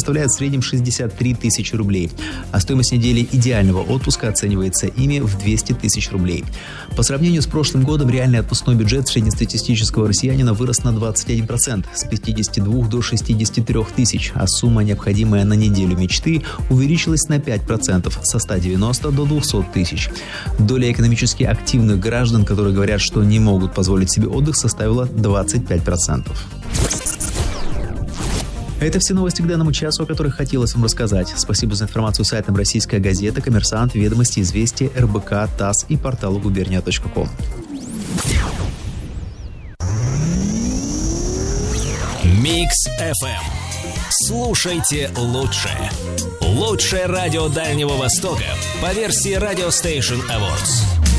составляет в среднем 63 тысячи рублей, а стоимость недели идеального отпуска оценивается ими в 200 тысяч рублей. По сравнению с прошлым годом реальный отпускной бюджет среднестатистического россиянина вырос на 21%, с 52 до 63 тысяч, а сумма, необходимая на неделю мечты, увеличилась на 5%, со 190 до 200 тысяч. Доля экономически активных граждан, которые говорят, что не могут позволить себе отдых, составила 25%. Это все новости к данному часу, о которых хотелось вам рассказать. Спасибо за информацию сайтам «Российская газета», «Коммерсант», «Ведомости», «Известия», РБК, ТАСС и порталу gubernia.com. Микс FM. Слушайте лучшее. Лучшее радио Дальнего Востока по версии Radio Station Awards.